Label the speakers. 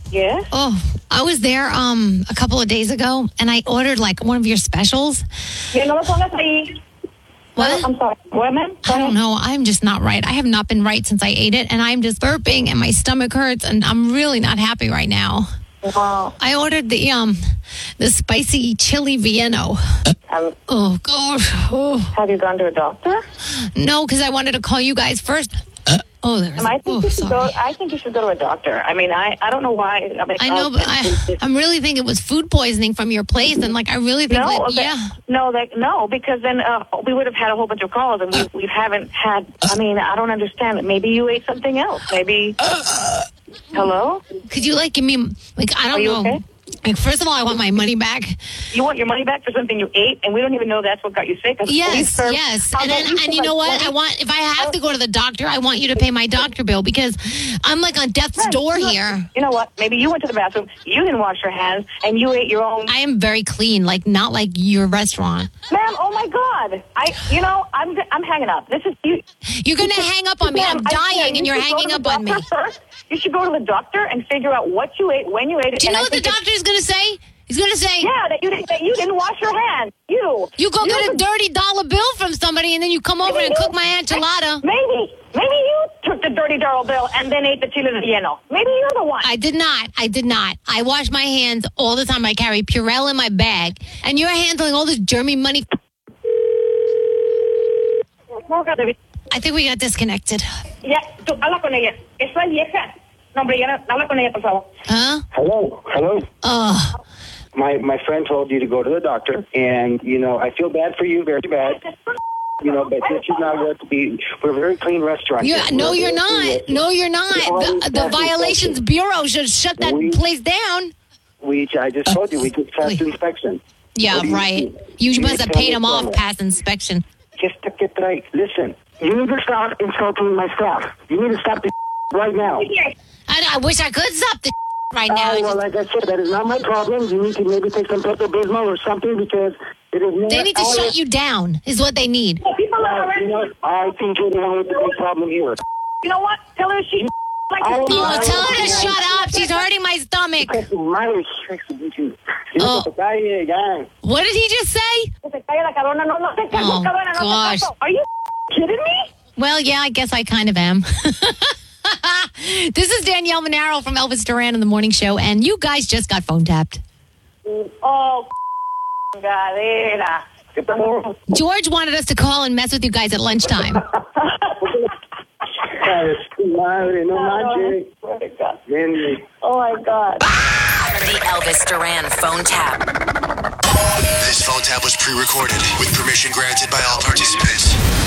Speaker 1: Yes?
Speaker 2: Oh, I was there a couple of days ago, and I ordered like one of your specials.
Speaker 1: Yeah, no me pongas ahí.
Speaker 2: What?
Speaker 1: I'm sorry. What, ma'am?
Speaker 2: I don't know. I'm just not right. I have not been right since I ate it, and I'm just burping, and my stomach hurts, and I'm really not happy right now.
Speaker 1: Wow.
Speaker 2: I ordered the spicy chili Vienno. Oh gosh. Oh.
Speaker 1: Have you gone to a doctor?
Speaker 2: No, because I wanted to call you guys first. Oh, there's.
Speaker 1: I think you should
Speaker 2: sorry.
Speaker 1: go. I think you should go to a doctor. I mean, I don't know why.
Speaker 2: I know, but I'm really thinking it was food poisoning from your place, and like I really think
Speaker 1: no, because then we would have had a whole bunch of calls, and we haven't had. I mean, I don't understand it. Maybe you ate something else. Maybe. Hello?
Speaker 2: Could you like give me like I don't know?
Speaker 1: Okay?
Speaker 2: Like first of all, I want my money back.
Speaker 1: You want your money back for something you ate, and we don't even know that's what got you sick.
Speaker 2: Yes. And you know what? I want if I have to go to the doctor, I want you to pay my doctor bill because I'm like on death's door here.
Speaker 1: You know what? Maybe you went to the bathroom, you didn't wash your hands, and you ate your own.
Speaker 2: I am very clean, like not like your restaurant.
Speaker 1: Ma'am, oh my God! I'm hanging up. This is you.
Speaker 2: You're gonna hang up on me. I'm dying, and you're hanging up on me.
Speaker 1: First. You should go to the doctor and figure out what you ate, when you ate it.
Speaker 2: Do you know what the doctor is going to say? He's going to say,
Speaker 1: yeah, that you didn't wash your hands.
Speaker 2: You go get a dirty dollar bill from somebody, and then you come over and cook my enchilada.
Speaker 1: Maybe you took the dirty dollar bill and then ate the chile relleno. Maybe you're the one.
Speaker 2: I did not. I wash my hands all the time. I carry Purell in my bag, and you're handling all this germy money. I think we got disconnected.
Speaker 1: Ya, tú habla con ella. Esa vieja. No, hombre, ya habla con ella, por favor.
Speaker 2: Huh?
Speaker 3: Hello. My friend told you to go to the doctor, and, I feel bad for you, very bad. But this is not what to be. We're a very clean restaurant.
Speaker 2: No, you're not. The Violations Bureau should shut that place down.
Speaker 3: I just told you, we did past inspection.
Speaker 2: Yeah, right. You must have paid him off past inspection.
Speaker 3: Just to get right. Listen, you need to stop insulting my staff. You need to stop the right now.
Speaker 2: I wish I could stop the right now.
Speaker 3: Well, like I said, that is not my problem. You need to maybe take some Pepto-Bismol or something because it is not.
Speaker 2: They need to shut you down, is what they need.
Speaker 3: I think you're the one with the big problem here.
Speaker 1: You know what? Tell her she
Speaker 2: tell her to shut up. She's hurting my stomach. What did he just say? Oh, gosh.
Speaker 1: Are you kidding me?
Speaker 2: Well, yeah, I guess I kind of am. This is Danielle Monaro from Elvis Duran in the Morning Show, and you guys just got phone tapped.
Speaker 1: Oh, gadera.
Speaker 2: George wanted us to call and mess with you guys at lunchtime.
Speaker 1: Oh, my God.
Speaker 4: The Elvis Duran phone tap.
Speaker 5: This phone tap was pre-recorded with permission granted by all participants.